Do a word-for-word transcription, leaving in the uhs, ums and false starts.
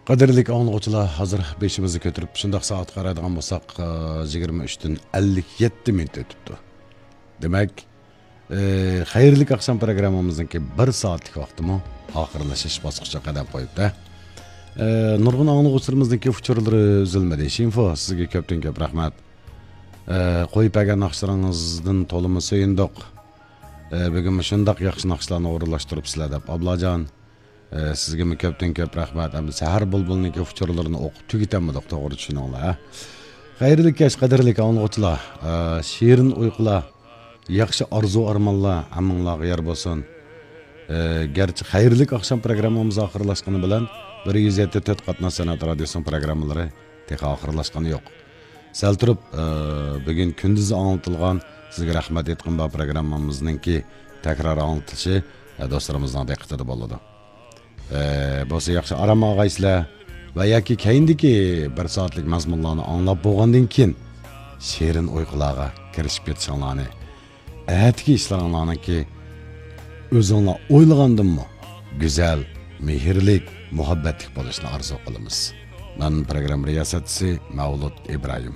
Qadirlik anlıqçılar hazır beşimizi götürüp şundaq saat qaraydigan bolsaq yigirma uchdan ellik yetti minut ötüptü. Demek e, xayrlik akşam programımızdaki bir saatlik vaxtımı axırlaşış basqıça qadam qoyupda. E, nurgun anlıqçılarımızdaki uçurları üzülmedi. Şinfo sizge köpten köp rahmat. E, qoyup əgər naqşlarınızdan tolumu söyündük. E, bugün şundaq yaxşı naqşlarını uğurlaştırıp sizlər Ablacan. Ee, sizge mi köpten köp rahmat. Hem sahar bulbulniki uçurlarını okup tüketemedik doğru düşünüyorlar. Xayrlik keş qadirlik anlıqçılar. Ee, şiirin uyqular, yaxşı arzu armanlar hamınlarga yer bolsun. Ee, gerçi xayrlik akşam programmamız axırlaşqаны bilan bir yuz yetdi to'rt qatnash sanat radiosunun programmaları tek axırlaşqаны yo'q. Sal turib, e, bugün gündüz anlatılgan sizge rahmat etqin bu programmamızınki tekrar anlatışı e, dostlarımızdan diqqatida bo'ladi. Ee, Bosa yaxşı arama ağaysizlar va yoki keyindiki bir soatlik mazmunlarni anglab bo'lgandan keyin she'rin uyqularga kirishib ketishinglarni, atigi ishlaringlarniki o'zinglar o'ylagandimmi go'zal, mehrlik, muhabbatlik bo'lishini orzu qilamiz. Men program riyosatchisi Mavlud Ibrohim.